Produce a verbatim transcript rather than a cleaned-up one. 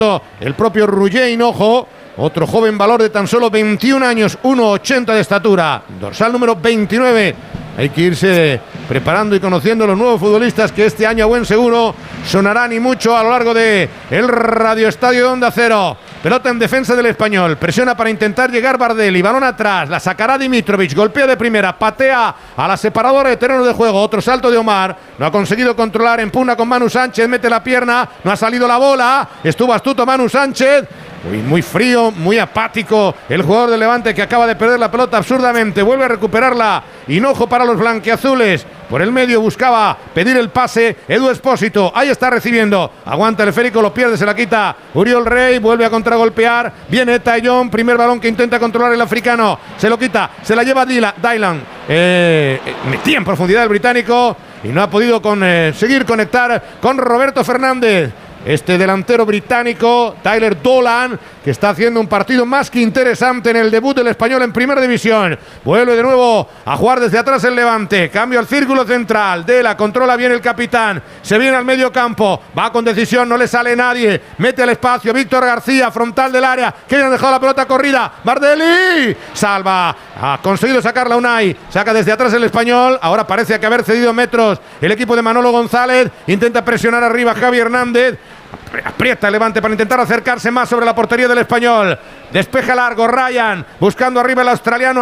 el propio Roger Hinojo, otro joven valor de tan solo veintiún años, uno ochenta de estatura, dorsal número veintinueve. Hay que irse preparando y conociendo los nuevos futbolistas que este año a buen seguro sonarán y mucho a lo largo de el Radio Estadio de Onda Cero. Pelota en defensa del Español, presiona para intentar llegar Bardelli, balón atrás, la sacará Dimitrovic, golpea de primera, patea a la separadora de terreno de juego, otro salto de Omar, no ha conseguido controlar, empuna con Manu Sánchez, mete la pierna, no ha salido la bola, estuvo astuto Manu Sánchez. Muy, muy frío, muy apático el jugador del Levante, que acaba de perder la pelota absurdamente. Vuelve a recuperarla Hinojo para los blanquiazules. Por el medio buscaba pedir el pase Edu Espósito. Ahí está recibiendo. Aguanta el esférico, lo pierde, se la quita Uriol Rey. Vuelve a contragolpear. Viene Taillon. Primer balón que intenta controlar el africano. Se lo quita. Se la lleva Dylan. Eh, metía en profundidad el británico y no ha podido con, eh, seguir conectar con Roberto Fernández. Este delantero británico, Tyler Dolan, que está haciendo un partido más que interesante en el debut del Español en Primera División. Vuelve de nuevo a jugar desde atrás el Levante. Cambio al círculo central. Dela controla bien el capitán. Se viene al medio campo. Va con decisión, no le sale nadie. Mete al espacio. Víctor García, frontal del área. Que han dejado la pelota corrida. Bardelli salva. Ha conseguido sacarla Unai. Saca desde atrás el Español. Ahora parece que haber cedido metros el equipo de Manolo González. Intenta presionar arriba Javi Hernández. Aprieta el Levante para intentar acercarse más sobre la portería del Español. Despeja largo Ryan, buscando arriba el australiano.